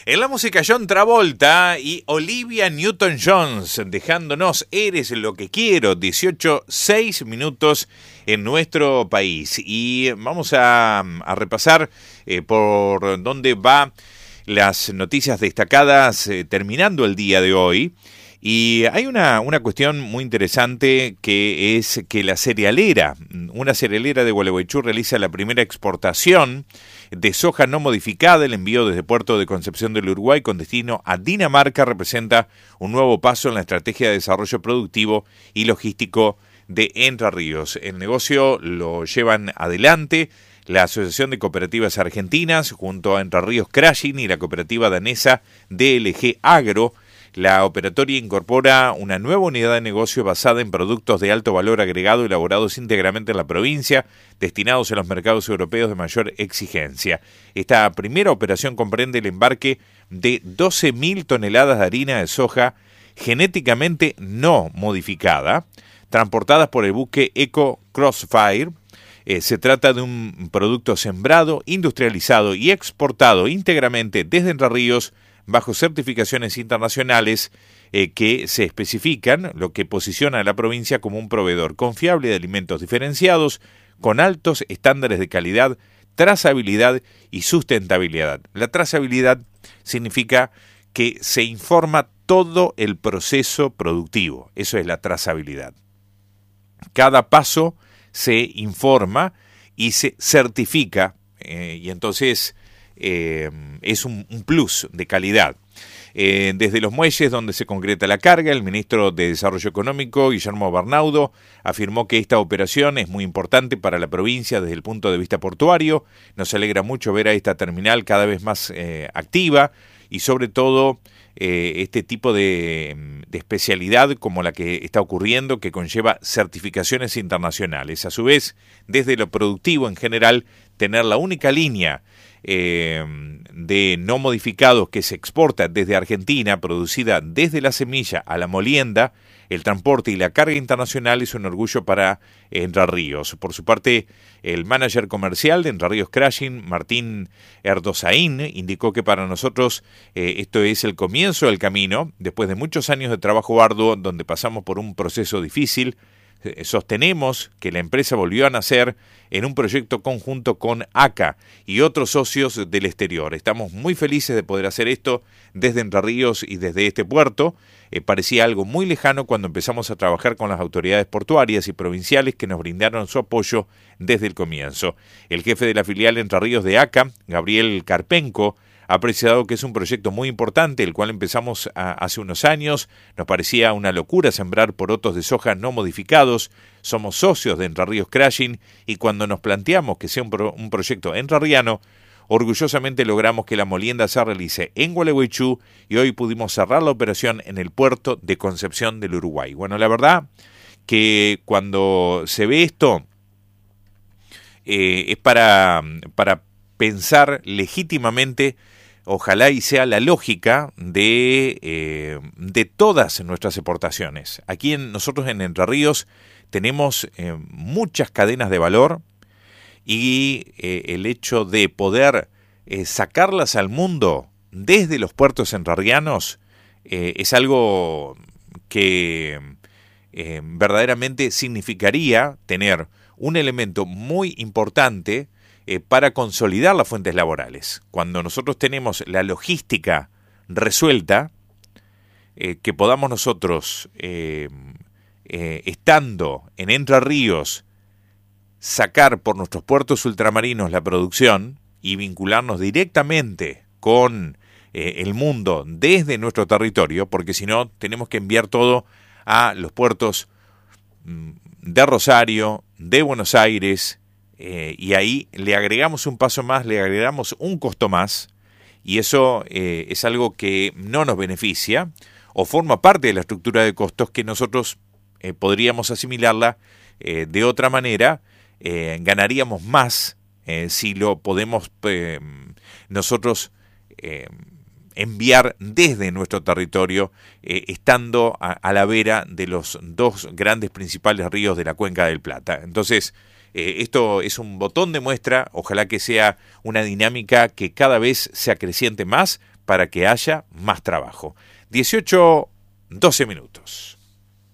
En la música John Travolta y Olivia Newton-Jones, dejándonos Eres lo que quiero, 18:06 en nuestro país. Y vamos a repasar por dónde va las noticias destacadas terminando el día de hoy. Y hay una cuestión muy interesante que es que una cerealera de Gualeguaychú realiza la primera exportación de soja no modificada. El envío desde Puerto de Concepción del Uruguay con destino a Dinamarca representa un nuevo paso en la estrategia de desarrollo productivo y logístico de Entre Ríos. El negocio lo llevan adelante la Asociación de Cooperativas Argentinas junto a Entre Ríos Crushing y la cooperativa danesa DLG Agro. La operatoria incorpora una nueva unidad de negocio basada en productos de alto valor agregado elaborados íntegramente en la provincia, destinados a los mercados europeos de mayor exigencia. Esta primera operación comprende el embarque de 12.000 toneladas de harina de soja genéticamente no modificada, transportadas por el buque Eco Crossfire. Se trata de un producto sembrado, industrializado y exportado íntegramente desde Entre Ríos, bajo certificaciones internacionales que se especifican, lo que posiciona a la provincia como un proveedor confiable de alimentos diferenciados, con altos estándares de calidad, trazabilidad y sustentabilidad. La trazabilidad significa que se informa todo el proceso productivo, eso es la trazabilidad. Cada paso se informa y se certifica y entonces es un plus de calidad. Desde los muelles donde se concreta la carga, el ministro de Desarrollo Económico, Guillermo Barnaudo, afirmó que esta operación es muy importante para la provincia desde el punto de vista portuario. Nos alegra mucho ver a esta terminal cada vez más activa y sobre todo este tipo de especialidad como la que está ocurriendo, que conlleva certificaciones internacionales. A su vez, desde lo productivo en general, tener la única línea de no modificados que se exporta desde Argentina, producida desde la semilla a la molienda, el transporte y la carga internacional es un orgullo para Entre Ríos. Por su parte, el manager comercial de Entre Ríos Crushing, Martín Erdosaín, indicó que para nosotros esto es el comienzo del camino, después de muchos años de trabajo arduo donde pasamos por un proceso difícil. Sostenemos que la empresa volvió a nacer en un proyecto conjunto con ACA y otros socios del exterior. Estamos muy felices de poder hacer esto desde Entre Ríos y desde este puerto. Parecía algo muy lejano cuando empezamos a trabajar con las autoridades portuarias y provinciales que nos brindaron su apoyo desde el comienzo. El jefe de la filial Entre Ríos de ACA, Gabriel Carpenco, ha apreciado que es un proyecto muy importante, el cual empezamos hace unos años. Nos parecía una locura sembrar porotos de soja no modificados. Somos socios de Entre Ríos Crushing y cuando nos planteamos que sea un proyecto entrerriano, orgullosamente logramos que la molienda se realice en Gualeguaychú y hoy pudimos cerrar la operación en el puerto de Concepción del Uruguay. Bueno, la verdad que cuando se ve esto es para pensar legítimamente. Ojalá y sea la lógica de todas nuestras exportaciones. Aquí nosotros en Entre Ríos tenemos muchas cadenas de valor y el hecho de poder sacarlas al mundo desde los puertos entrerrianos es algo que verdaderamente significaría tener un elemento muy importante para consolidar las fuentes laborales. Cuando nosotros tenemos la logística resuelta, que podamos nosotros, estando en Entre Ríos, sacar por nuestros puertos ultramarinos la producción y vincularnos directamente con el mundo desde nuestro territorio, porque si no tenemos que enviar todo a los puertos de Rosario, de Buenos Aires, y ahí le agregamos un paso más, le agregamos un costo más, y eso es algo que no nos beneficia o forma parte de la estructura de costos que nosotros podríamos asimilarla de otra manera. Ganaríamos más si lo podemos nosotros enviar desde nuestro territorio, estando a la vera de los dos grandes principales ríos de la Cuenca del Plata. Entonces, esto es un botón de muestra, ojalá que sea una dinámica que cada vez se acreciente más para que haya más trabajo. 18, 12 minutos.